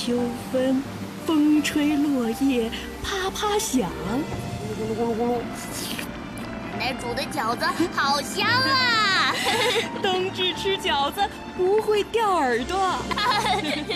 秋分，风吹落叶啪啪响。 咕噜咕噜咕噜。奶奶煮的饺子好香啊！ 冬至吃饺子不会掉耳朵。